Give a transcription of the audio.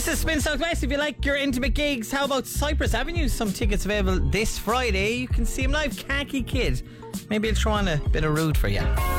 is Spin Southwest. If you like your intimate gigs, how about Cypress Avenue? Some tickets available this Friday. You can see him live. Khaki Kid. Maybe he'll throw on a bit of rude for you.